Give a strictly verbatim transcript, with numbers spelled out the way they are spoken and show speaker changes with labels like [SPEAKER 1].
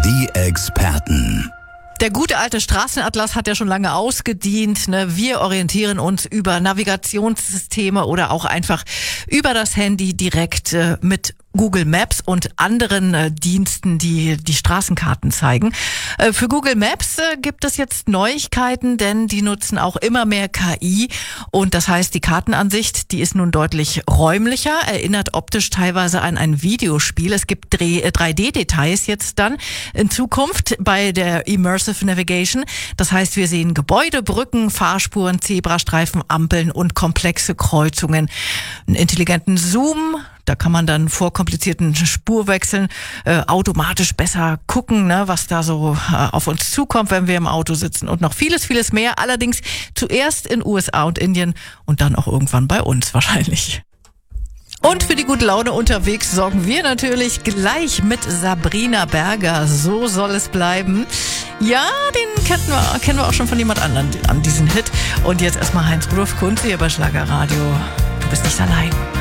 [SPEAKER 1] Die Experten.
[SPEAKER 2] Der gute alte Straßenatlas hat ja schon lange ausgedient. Ne? Wir orientieren uns über Navigationssysteme oder auch einfach über das Handy direkt äh, mit Google Maps und anderen äh, Diensten, die die Straßenkarten zeigen. Äh, für Google Maps äh, gibt es jetzt Neuigkeiten, denn die nutzen auch immer mehr K I. Und das heißt, die Kartenansicht, die ist nun deutlich räumlicher, erinnert optisch teilweise an ein Videospiel. Es gibt drei D Details jetzt dann in Zukunft bei der Immersive Navigation. Das heißt, wir sehen Gebäude, Brücken, Fahrspuren, Zebrastreifen, Ampeln und komplexe Kreuzungen. Einen intelligenten Zoom. Da kann man dann vor komplizierten Spurwechseln äh, automatisch besser gucken, ne, was da so äh, auf uns zukommt, wenn wir im Auto sitzen und noch vieles, vieles mehr. Allerdings zuerst in U S A und Indien und dann auch irgendwann bei uns wahrscheinlich. Und für die gute Laune unterwegs sorgen wir natürlich gleich mit Sabrina Berger. So soll es bleiben. Ja, den kennen wir, kennen wir auch schon von jemand anderem an diesen Hit. Und jetzt erstmal Heinz Rudolf Kunze hier bei Schlagerradio. Du bist nicht allein.